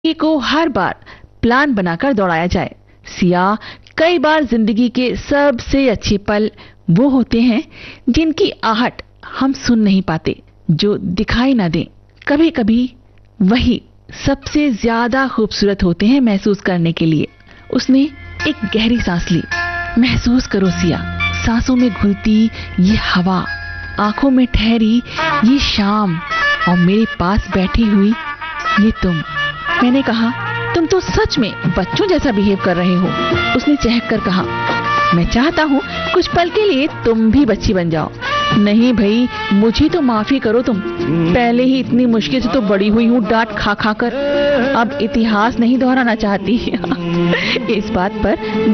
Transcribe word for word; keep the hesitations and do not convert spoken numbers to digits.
जिंदगी को हर बार प्लान बनाकर दौड़ाया जाए। सिया, कई बार जिंदगी के सबसे अच्छे पल वो होते हैं जिनकी आहट हम सुन नहीं पाते, जो दिखाई ना दें। कभी कभी वही सबसे ज्यादा खूबसूरत होते हैं महसूस करने के लिए। उसने एक गहरी सांस ली। महसूस करो सिया, सांसों में घुलती ये हवा, आंखों में ठहरी ये शाम, और मेरे पास बैठी हुई ये तुम। मैंने कहा, तुम तो सच में बच्चों जैसा बिहेव कर रहे हो। उसने चहक कर कहा, मैं चाहता हूँ कुछ पल के लिए तुम भी बच्ची बन जाओ। नहीं भाई, मुझे तो माफी करो तुम। पहले ही इतनी मुश्किल से तो बड़ी हुई हूँ डांट खा खा कर। अब इतिहास नहीं दोहराना चाहती। इस बात पर